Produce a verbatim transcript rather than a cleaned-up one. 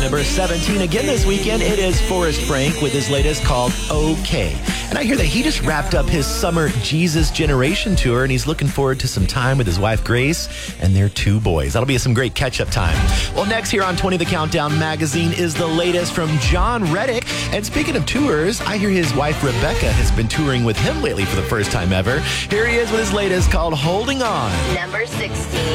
Number seventeen again this weekend, it is Forrest Frank with his latest called OK. And I hear that he just wrapped up his summer Jesus Generation tour, and he's looking forward to some time with his wife Grace and their two boys. That'll be some great catch-up time. Well, next here on twenty The Countdown magazine is the latest from John Reddick. And speaking of tours, I hear his wife Rebecca has been touring with him lately for the first time ever. Here he is with his latest called Holding On. Number sixteen.